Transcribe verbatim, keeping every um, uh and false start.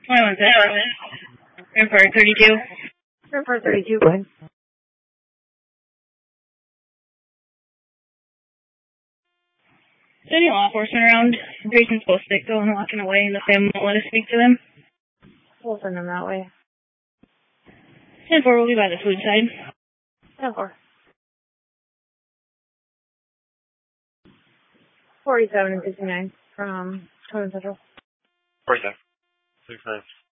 twenty-one seven. Rampart thirty-two. Rampart thirty-two, go ahead. Is there any law enforcement around? Grayson's supposed to go and walking away, and the family won't let us speak to them. We'll send them that way. ten four will be by the food side. ten four. forty-seven and fifty-nine from Towing Central. forty-seven. six nine.